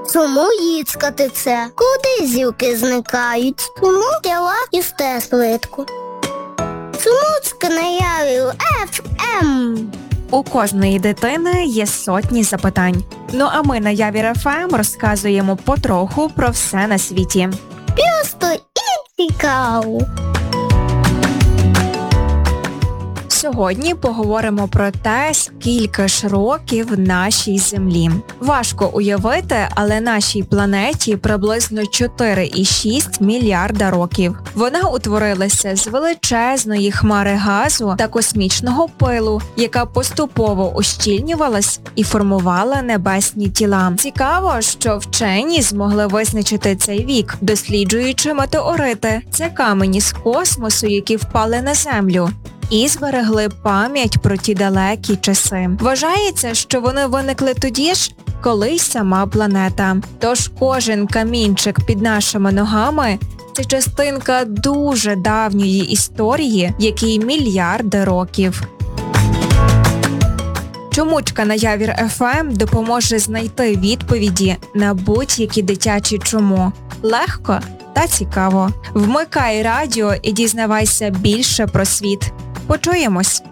Чому їцкати це? Куди зірки зникають? Чому тіла їсте швидко? Чому скнаявив FM? У кожної дитини є сотні запитань. Ну а ми на Явір ФМ розказуємо потроху про все на світі. Просто і цікаво. Сьогодні поговоримо про те, скільки ж років нашій Землі. Важко уявити, але нашій планеті приблизно 4,6 мільярда років. Вона утворилася з величезної хмари газу та космічного пилу, яка поступово ущільнювалась і формувала небесні тіла. Цікаво, що вчені змогли визначити цей вік, досліджуючи метеорити. Це камені з космосу, які впали на Землю. І зберегли пам'ять про ті далекі часи. Вважається, що вони виникли тоді ж, коли й сама планета. Тож кожен камінчик під нашими ногами – це частинка дуже давньої історії, якій мільярди років. Чомучка на Явір ФМ допоможе знайти відповіді на будь-які дитячі чому. Легко та цікаво. Вмикай радіо і дізнавайся більше про світ. Почуємось!